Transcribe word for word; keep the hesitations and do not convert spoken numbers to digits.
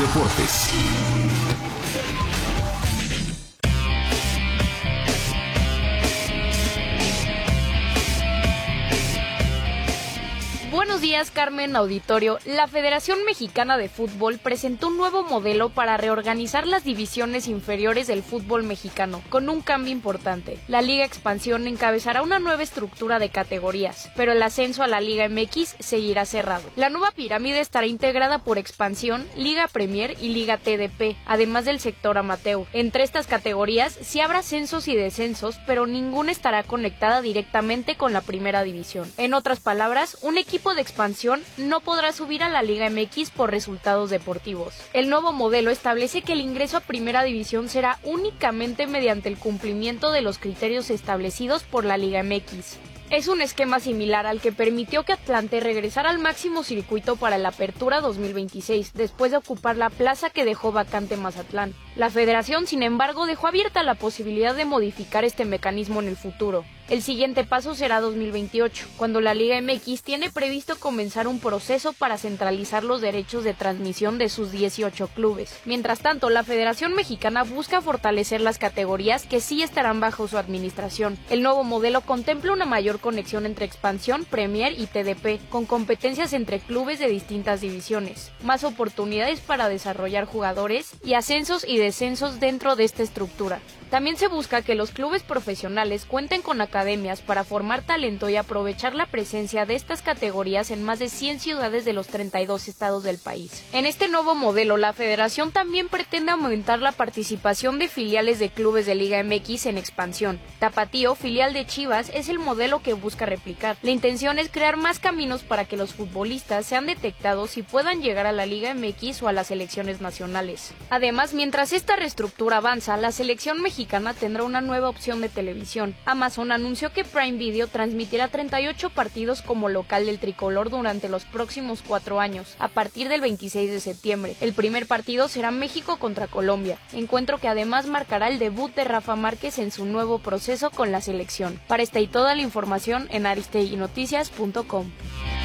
Deportes. Buenos días, Carmen, auditorio. La Federación Mexicana de Fútbol presentó un nuevo modelo para reorganizar las divisiones inferiores del fútbol mexicano, con un cambio importante. La Liga Expansión encabezará una nueva estructura de categorías, pero el ascenso a la Liga M X seguirá cerrado. La nueva pirámide estará integrada por Expansión, Liga Premier y Liga T D P, además del sector amateur. Entre estas categorías sí habrá ascensos y descensos, pero ninguna estará conectada directamente con la primera división. En otras palabras, un equipo de expansión no podrá subir a la Liga M X por resultados deportivos. El nuevo modelo establece que el ingreso a primera división será únicamente mediante el cumplimiento de los criterios establecidos por la Liga M X. Es un esquema similar al que permitió que Atlante regresara al máximo circuito para la Apertura dos mil veintiséis, después de ocupar la plaza que dejó vacante Mazatlán. La Federación, sin embargo, dejó abierta la posibilidad de modificar este mecanismo en el futuro. El siguiente paso será dos mil veintiocho, cuando la Liga M X tiene previsto comenzar un proceso para centralizar los derechos de transmisión de sus dieciocho clubes. Mientras tanto, la Federación Mexicana busca fortalecer las categorías que sí estarán bajo su administración. El nuevo modelo contempla una mayor conexión entre Expansión, Premier y T D P, con competencias entre clubes de distintas divisiones, más oportunidades para desarrollar jugadores y ascensos y descensos dentro de esta estructura. También se busca que los clubes profesionales cuenten con academias para formar talento y aprovechar la presencia de estas categorías en más de cien ciudades de los treinta y dos estados del país. En este nuevo modelo, la Federación también pretende aumentar la participación de filiales de clubes de Liga M X en expansión. Tapatío, filial de Chivas, es el modelo que busca replicar. La intención es crear más caminos para que los futbolistas sean detectados y puedan llegar a la Liga M X o a las selecciones nacionales. Además, mientras esta reestructura avanza, la selección mexicana tendrá una nueva opción de televisión. Amazon anunció que Prime Video transmitirá treinta y ocho partidos como local del tricolor durante los próximos cuatro años, a partir del veintiséis de septiembre. El primer partido será México contra Colombia, encuentro que además marcará el debut de Rafa Márquez en su nuevo proceso con la selección. Para esta y toda la información en aristegui noticias punto com.